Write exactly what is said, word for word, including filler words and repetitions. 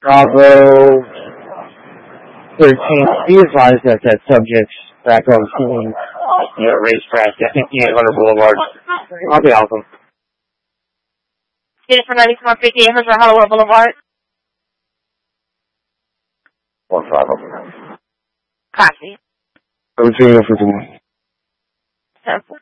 Bravo thirteen, be advised that that subject's back on scene. You know, racetrack at fifty-eight hundred Boulevard. I'll be awesome. Unit for ninety-four fifty-eight hundred Hollywood Boulevard. One five up. Copy. seventeen fifty-one. Simple.